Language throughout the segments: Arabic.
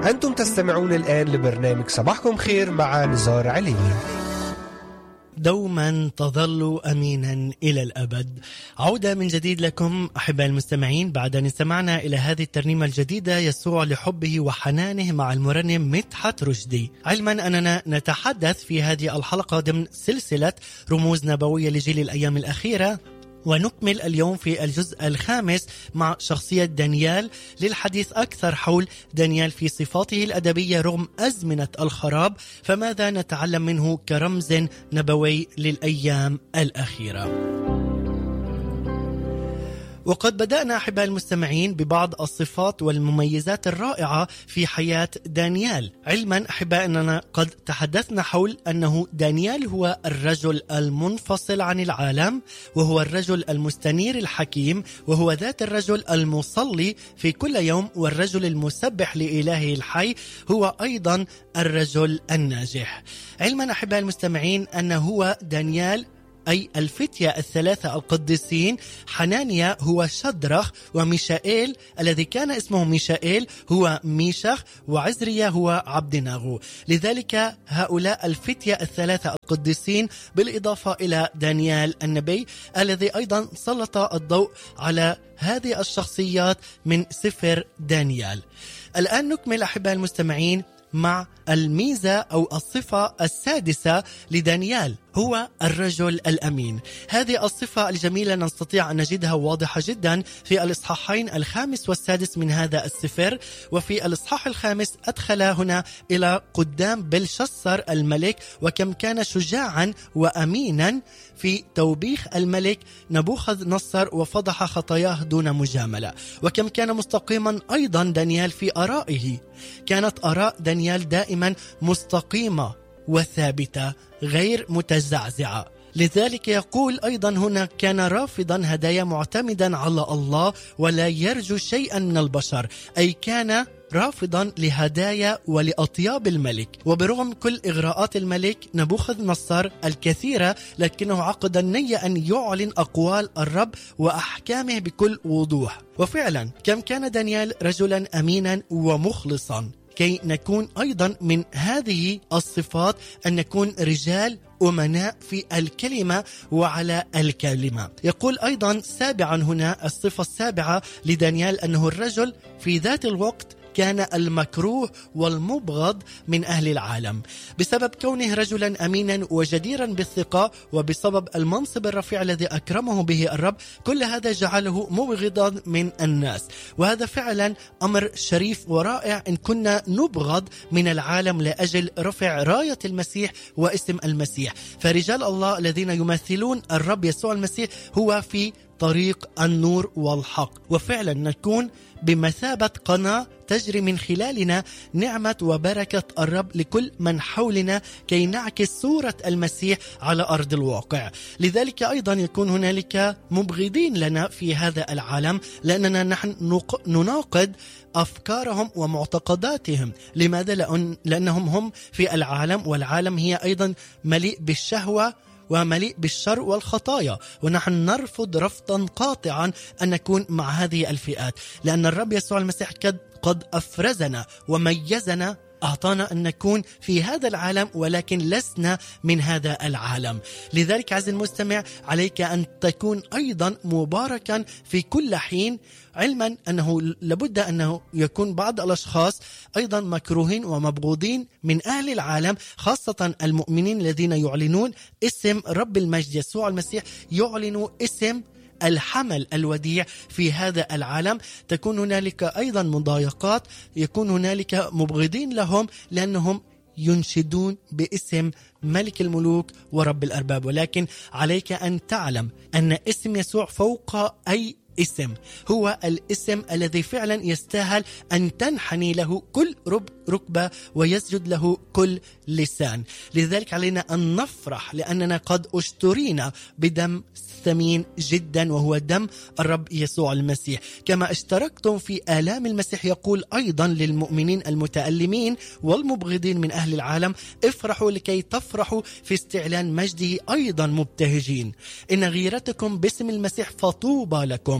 أنتم تستمعون الآن لبرنامج صباحكم خير مع نزار عليني. دوما تظل أمينا إلى الأبد. عودة من جديد لكم أحباء المستمعين بعد أن استمعنا إلى هذه الترنيمة الجديدة يسوع لحبه وحنانه مع المرنم مدحت رشدي. علما أننا نتحدث في هذه الحلقة ضمن سلسلة رموز نبوية لجيل الأيام الأخيرة، ونكمل اليوم في الجزء الخامس مع شخصية دانيال للحديث أكثر حول دانيال في صفاته الأدبية رغم أزمنة الخراب. فماذا نتعلم منه كرمز نبوي للأيام الأخيرة؟ وقد بدأنا أحباء المستمعين ببعض الصفات والمميزات الرائعة في حياة دانيال، علما أحباء أننا قد تحدثنا حول أنه دانيال هو الرجل المنفصل عن العالم، وهو الرجل المستنير الحكيم، وهو ذات الرجل المصلي في كل يوم، والرجل المسبح لإلهه الحي هو أيضا الرجل الناجح. علما أحباء المستمعين أنه هو دانيال أي الفتية الثلاثة القديسين، حنانيا هو شدرخ، وميشائيل الذي كان اسمه ميشائيل هو ميشخ، وعزريا هو عبدناغو. لذلك هؤلاء الفتية الثلاثة القديسين بالإضافة إلى دانيال النبي الذي أيضا سلط الضوء على هذه الشخصيات من سفر دانيال. الآن نكمل أحباء المستمعين مع الميزة أو الصفة السادسة لدانيال، هو الرجل الأمين. هذه الصفة الجميلة نستطيع أن نجدها واضحة جدا في الإصحاحين الخامس والسادس من هذا السفر. وفي الإصحاح الخامس أدخل هنا إلى قدام بلشسر الملك، وكم كان شجاعا وأمينا في توبيخ الملك نبوخذ نصر وفضح خطاياه دون مجاملة، وكم كان مستقيما أيضا دانيال في آرائه. كانت آراء دانيال دائما مستقيمة وثابتة غير متزعزعة. لذلك يقول أيضا هنا كان رافضا هدايا معتمدا على الله ولا يرجو شيئا من البشر، أي كان رافضا لهدايا ولأطياب الملك. وبرغم كل إغراءات الملك نبوخذ نصر الكثيرة، لكنه عقد النية أن يعلن أقوال الرب وأحكامه بكل وضوح. وفعلا كم كان دانيال رجلا أمينا ومخلصا. كي نكون أيضا من هذه الصفات أن نكون رجال أمناء في الكلمة وعلى الكلمة. يقول أيضا سابعا هنا الصفة السابعة لدانيال أنه الرجل في ذات الوقت كان المكروه والمبغض من أهل العالم بسبب كونه رجلا أمينا وجديرا بالثقة، وبسبب المنصب الرفيع الذي أكرمه به الرب. كل هذا جعله مبغضا من الناس، وهذا فعلا أمر شريف ورائع إن كنا نبغض من العالم لأجل رفع راية المسيح واسم المسيح. فرجال الله الذين يمثلون الرب يسوع المسيح هو في طريق النور والحق، وفعلا نكون بمثابة قناة تجري من خلالنا نعمة وبركة الرب لكل من حولنا كي نعكس صورة المسيح على أرض الواقع. لذلك أيضا يكون هنالك مبغضين لنا في هذا العالم، لأننا نحن نناقض أفكارهم ومعتقداتهم. لماذا؟ لأنهم هم في العالم، والعالم هي أيضا مليء بالشهوة ومليء بالشر والخطايا، ونحن نرفض رفضا قاطعا أن نكون مع هذه الفئات، لأن الرب يسوع المسيح قد أفرزنا وميزنا، أعطانا أن نكون في هذا العالم ولكن لسنا من هذا العالم. لذلك عزيزي المستمع عليك أن تكون أيضا مباركا في كل حين، علما أنه لابد أنه يكون بعض الأشخاص أيضا مكروهين ومبغوضين من أهل العالم، خاصة المؤمنين الذين يعلنون اسم رب المجد يسوع المسيح، يعلنوا اسم الحمل الوديع في هذا العالم. تكون هنالك أيضا مضايقات، يكون هنالك مبغضين لهم لأنهم ينشدون باسم ملك الملوك ورب الأرباب. ولكن عليك أن تعلم أن اسم يسوع فوق أي اسم، هو الاسم الذي فعلا يستاهل أن تنحني له كل ركبة ويسجد له كل لسان. لذلك علينا أن نفرح لأننا قد اشترينا بدم ثمين جدا وهو دم الرب يسوع المسيح. كما اشتركتم في آلام المسيح يقول أيضا للمؤمنين المتألمين والمبغضين من أهل العالم افرحوا لكي تفرحوا في استعلان مجده أيضا مبتهجين. إن غيرتكم باسم المسيح فطوبى لكم.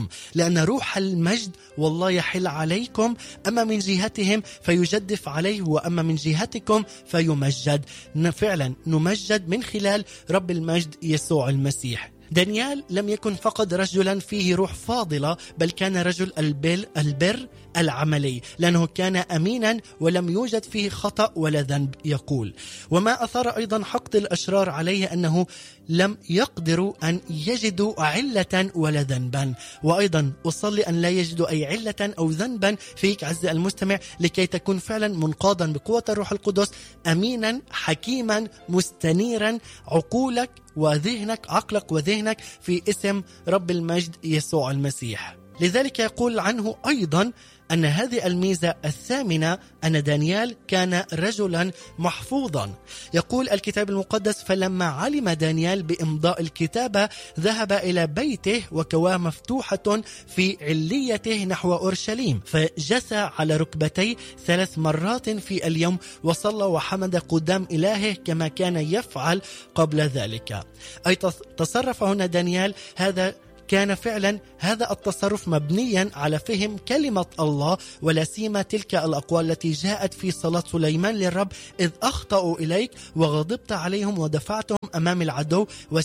لأن روح المجد والله يحل عليكم، أما من جهتهم فيجدف عليه، وأما من جهتكم فيمجد. فعلا نمجد من خلال رب المجد يسوع المسيح. دانيال لم يكن فقط رجلا فيه روح فاضلة، بل كان رجل البر العملي، لأنه كان أمينا ولم يوجد فيه خطأ ولا ذنب. يقول: وما أثار أيضا حقد الأشرار عليه أنه لم يقدروا أن يجدوا علة ولا ذنبا. وأيضا أصلي أن لا يجدوا أي علة أو ذنبا فيك عز المستمع، لكي تكون فعلا منقادا بقوة الروح القدس، أمينا حكيما مستنيرا، عقولك عقلك وذهنك في اسم رب المجد يسوع المسيح. لذلك يقول عنه أيضا أن هذه الميزة الثامنة أن دانيال كان رجلا محفوظا. يقول الكتاب المقدس: فلما علم دانيال بإمضاء الكتابة ذهب إلى بيته وكواه مفتوحة في عليته نحو أورشليم، فجثى على ركبتيه 3 مرات في اليوم وصلى وحمد قدام إلهه كما كان يفعل قبل ذلك. أي تصرف هنا دانيال كان فعلا هذا التصرف مبنيا على فهم كلمة الله، ولا سيما تلك الأقوال التي جاءت في صلاة سليمان للرب: إذ أخطأوا إليك وغضبت عليهم ودفعتهم أمام العدو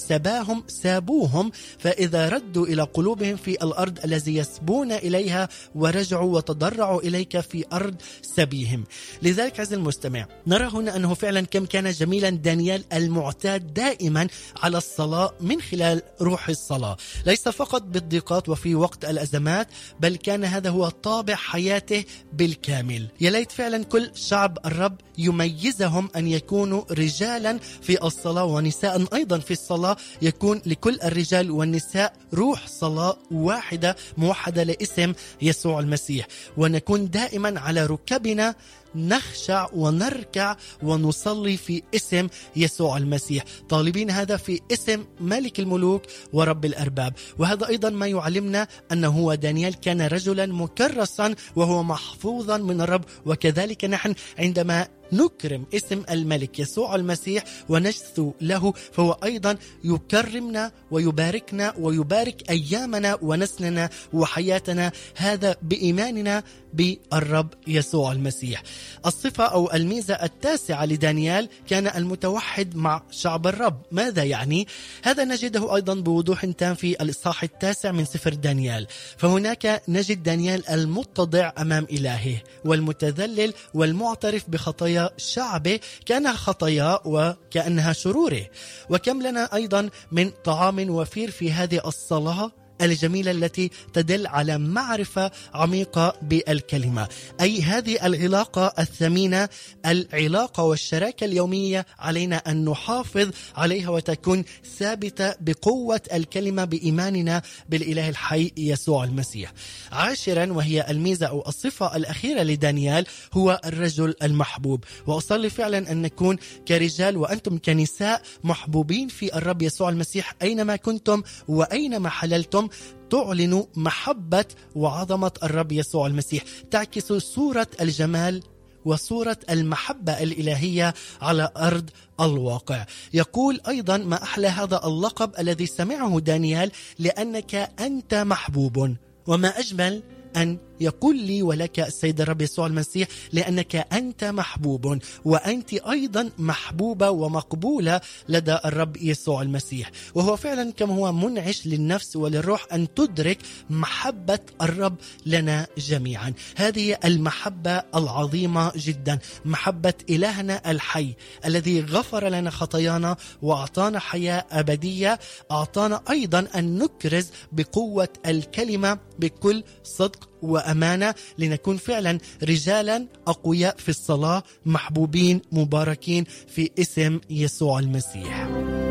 سابوهم، فإذا ردوا إلى قلوبهم في الأرض الذي يسبون إليها ورجعوا وتضرعوا إليك في أرض سبيهم. لذلك عز المستمع نرى هنا أنه فعلا كم كان جميلا دانيال المعتاد دائما على الصلاة من خلال روح الصلاة، ليس فقط بالضيقات وفي وقت الأزمات، بل كان هذا هو طابع حياته بالكامل. يا ليت فعلا كل شعب الرب يميزهم أن يكونوا رجالا في الصلاة ونساء أيضا في الصلاة، يكون لكل الرجال والنساء روح صلاة واحدة موحدة لاسم يسوع المسيح، ونكون دائما على ركبنا نخشع ونركع ونصلي في اسم يسوع المسيح، طالبين هذا في اسم ملك الملوك ورب الأرباب. وهذا أيضا ما يعلمنا أنه هو دانيال كان رجلا مكرسا وهو محفوظا من الرب، وكذلك نحن عندما نكرم اسم الملك يسوع المسيح ونجثو له، فهو أيضا يكرمنا ويباركنا ويبارك أيامنا ونسلنا وحياتنا، هذا بإيماننا بالرب يسوع المسيح. الصفة أو الميزة التاسعة لدانيال كان المتوحد مع شعب الرب. ماذا يعني؟ هذا نجده أيضا بوضوح تام في الإصحاح 9 من سفر دانيال، فهناك نجد دانيال المتضع أمام إلهه والمتذلل والمعترف بخطايا شعبه، كان خطايا وكأنها شروره. وكم لنا أيضا من طعام وفير في هذه الصلاة الجميلة التي تدل على معرفة عميقة بالكلمة، أي هذه العلاقة الثمينة، العلاقة والشراكة اليومية علينا أن نحافظ عليها وتكون ثابتة بقوة الكلمة بإيماننا بالإله الحي يسوع المسيح. 10 وهي الميزة أو الصفة الأخيرة لدانيال هو الرجل المحبوب. وأصلي فعلا أن نكون كرجال وأنتم كنساء محبوبين في الرب يسوع المسيح أينما كنتم وأينما حللتم، تعلن محبة وعظمة الرب يسوع المسيح، تعكس صورة الجمال وصورة المحبة الإلهية على أرض الواقع. يقول أيضا: ما أحلى هذا اللقب الذي سمعه دانيال، لأنك أنت محبوب. وما أجمل أن يقول لي ولك السيد الرب يسوع المسيح: لأنك أنت محبوب، وأنت أيضا محبوبة ومقبولة لدى الرب يسوع المسيح. وهو فعلا كما هو منعش للنفس وللروح أن تدرك محبة الرب لنا جميعا. هذه المحبة العظيمة جدا، محبة إلهنا الحي الذي غفر لنا خطايانا وأعطانا حياة أبدية، أعطانا أيضا أن نكرز بقوة الكلمة بكل صدق وأمانة، لنكون فعلا رجالا أقوياء في الصلاة، محبوبين مباركين في اسم يسوع المسيح.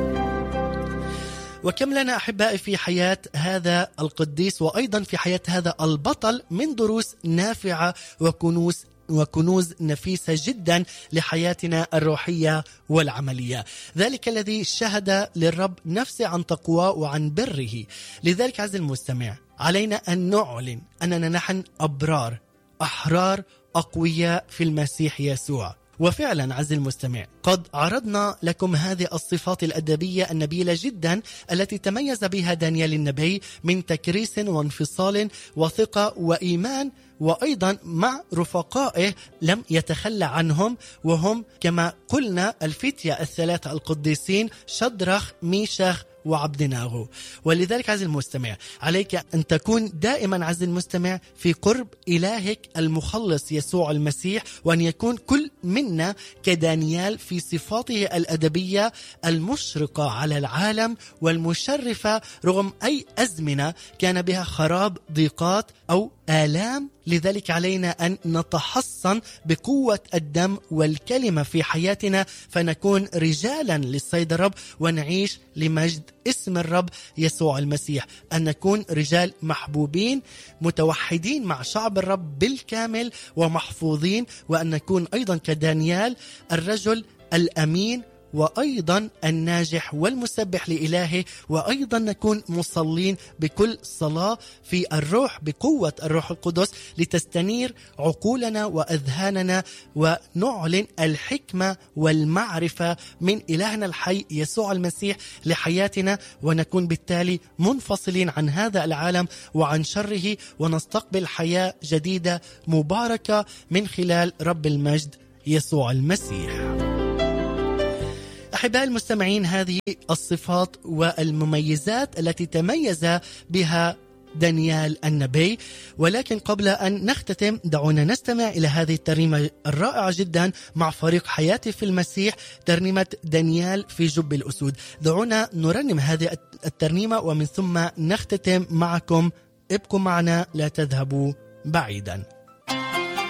وكم لنا أحبائي في حياة هذا القديس وأيضا في حياة هذا البطل من دروس نافعة وكنوز نفيسة جدا لحياتنا الروحية والعملية. ذلك الذي شهد للرب نفسه عن تقوى وعن بره. لذلك عز المستمع علينا أن نعلن أننا نحن أبرار، أحرار، أقوياء في المسيح يسوع. وفعلا عزيزي المستمع، قد عرضنا لكم هذه الصفات الأدبية النبيلة جدا التي تميز بها دانيال النبي من تكريس وانفصال وثقة وإيمان، وأيضا مع رفقائه لم يتخلى عنهم، وهم كما قلنا الفتية الثلاثة القديسين شدرخ ميشخ وعبدناغو. ولذلك عزيزي المستمع عليك أن تكون دائما عزيزي المستمع في قرب إلهك المخلص يسوع المسيح، وأن يكون كل منا كدانيال في صفاته الأدبية المشرقة على العالم والمشرفة رغم أي أزمنة كان بها خراب، ضيقات أو آلام. لذلك علينا أن نتحصن بقوة الدم والكلمة في حياتنا، فنكون رجالا للسيد الرب ونعيش لمجد اسم الرب يسوع المسيح، أن نكون رجال محبوبين متوحدين مع شعب الرب بالكامل ومحفوظين، وأن نكون أيضا كدانيال الرجل الأمين وأيضا الناجح والمسبح لإلهه، وأيضا نكون مصلين بكل صلاة في الروح بقوة الروح القدس لتستنير عقولنا وأذهاننا، ونعلن الحكمة والمعرفة من إلهنا الحي يسوع المسيح لحياتنا، ونكون بالتالي منفصلين عن هذا العالم وعن شره، ونستقبل حياة جديدة مباركة من خلال رب المجد يسوع المسيح. أحبائي المستمعين، هذه الصفات والمميزات التي تميز بها دانيال النبي. ولكن قبل أن نختتم دعونا نستمع إلى هذه الترنيمة الرائعة جدا مع فريق حياتي في المسيح، ترنيمة دانيال في جب الأسود. دعونا نرنم هذه الترنيمة ومن ثم نختتم معكم. ابقوا معنا، لا تذهبوا بعيدا.